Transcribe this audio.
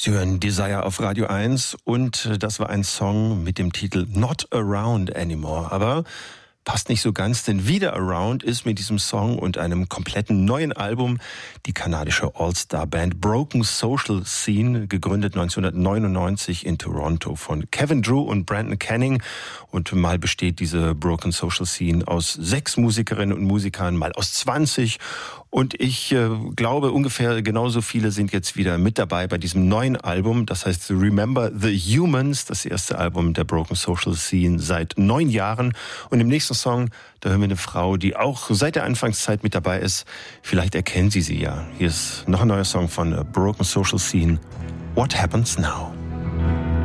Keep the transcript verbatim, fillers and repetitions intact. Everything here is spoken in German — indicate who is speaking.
Speaker 1: Sie hören Desire auf Radio eins und das war ein Song mit dem Titel Not Around Anymore. Aber passt nicht so ganz, denn wieder Around ist mit diesem Song und einem kompletten neuen Album die kanadische All-Star-Band Broken Social Scene, gegründet neunzehnhundertneunundneunzig in Toronto von Kevin Drew und Brandon Canning. Und mal besteht diese Broken Social Scene aus sechs Musikerinnen und Musikern, mal aus zwanzig. Und ich äh, glaube, ungefähr genauso viele sind jetzt wieder mit dabei bei diesem neuen Album. Das heißt Remember the Humans, das erste Album der Broken Social Scene seit neun Jahren. Und im nächsten Song, da hören wir eine Frau, die auch seit der Anfangszeit mit dabei ist. Vielleicht erkennen Sie sie ja. Hier ist noch ein neuer Song von Broken Social Scene. What Happens Now?